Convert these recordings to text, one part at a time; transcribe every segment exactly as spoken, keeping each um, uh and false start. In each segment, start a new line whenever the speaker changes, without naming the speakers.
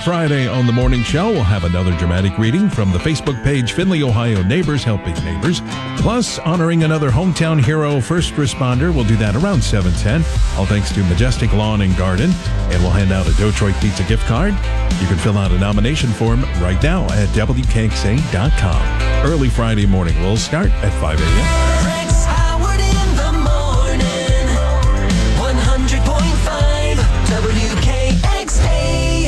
Friday on the morning show, we'll have another dramatic reading from the Facebook page Findlay, Ohio Neighbors Helping Neighbors. Plus, honoring another hometown hero first responder. We'll do that around seven ten. All thanks to Majestic Lawn and Garden. And we'll hand out a Detroit Pizza gift card. You can fill out a nomination form right now at W K X A dot com. Early Friday morning. We'll start at five a.m.
Rex Howard in the morning. one hundred point five W K X A.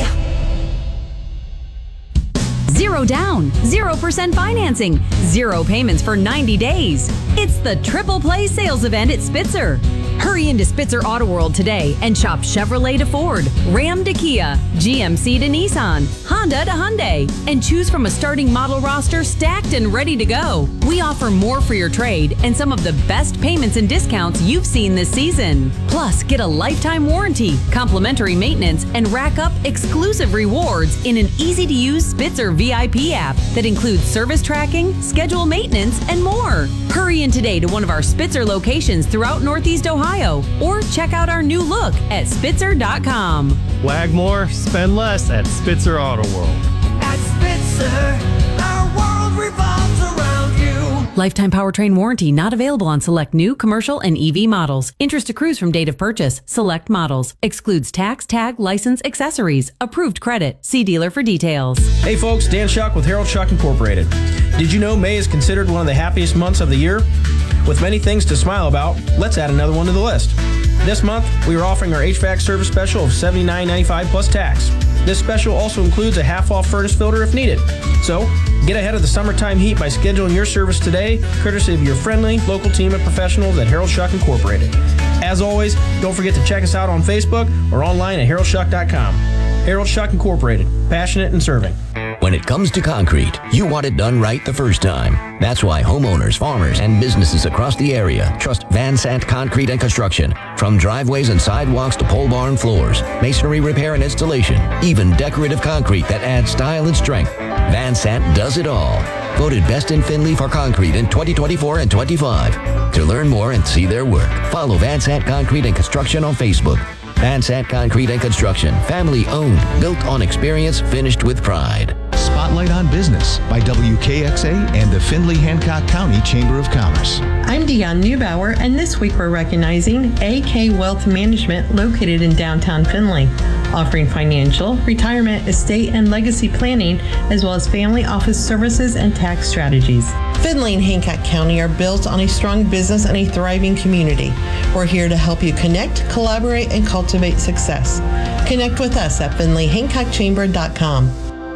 Zero down, zero percent financing, zero payments for ninety days. It's the Triple Play sales event at Spitzer. Hurry into Spitzer Auto World today and shop Chevrolet to Ford, Ram to Kia, G M C to Nissan, Honda to Hyundai, and choose from a starting model roster stacked and ready to go. We offer more for your trade and some of the best payments and discounts you've seen this season. Plus, get a lifetime warranty, complimentary maintenance, and rack up exclusive rewards in an easy-to-use Spitzer V I P app that includes service tracking, schedule maintenance, and more. Hurry in today to one of our Spitzer locations throughout Northeast Ohio, or check out our new look at Spitzer dot com.
Wag more, spend less at Spitzer Auto World.
At Spitzer, our world revolves around you.
Lifetime powertrain warranty not available on select new, commercial, and E V models. Interest accrues from date of purchase. Select models. Excludes tax, tag, license, accessories. Approved credit. See dealer for details.
Hey folks, Dan Shuck with Harold Shuck Incorporated. Did you know May is considered one of the happiest months of the year? With many things to smile about, let's add another one to the list. This month, we are offering our H V A C service special of seventy-nine ninety-five plus tax. This special also includes a half-off furnace filter if needed. So, get ahead of the summertime heat by scheduling your service today, courtesy of your friendly, local team of professionals at Harold Shuck Incorporated. As always, don't forget to check us out on Facebook or online at harold shuck dot com. Harold Shuck Incorporated, passionate in serving.
When it comes to concrete, you want it done right the first time. That's why homeowners, farmers, and businesses across the area trust Van Sant Concrete and Construction. From driveways and sidewalks to pole barn floors, masonry repair and installation, even decorative concrete that adds style and strength, Van Sant does it all. Voted best in Findlay for concrete in twenty twenty-four and twenty-five. To learn more and see their work, follow Van Sant Concrete and Construction on Facebook. Van Sant Concrete and Construction, family owned, built on experience, finished with pride.
Spotlight on Business by W K X A and the Findlay Hancock County Chamber of Commerce.
I'm Dionne Neubauer, and this week we're recognizing A K Wealth Management located in downtown Findlay, offering financial, retirement, estate, and legacy planning, as well as family office services and tax strategies. Findlay and Hancock County are built on a strong business and a thriving community. We're here to help you connect, collaborate, and cultivate success. Connect with us at Findlay Hancock Chamber dot com.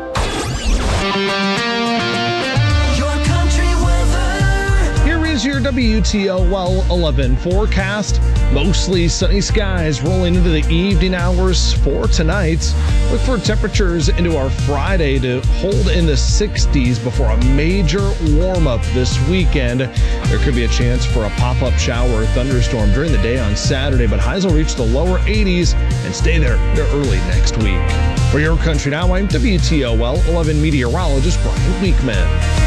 Your country weather.
Here is your W T O L eleven forecast. Mostly sunny skies rolling into the evening hours for tonight. Look for temperatures into our Friday to hold in the sixties before a major warm-up this weekend. There could be a chance for a pop-up shower or thunderstorm during the day on Saturday, but highs will reach the lower eighties and stay there early next week. For Your Country Now, I'm W T O L eleven meteorologist Brian Weekman.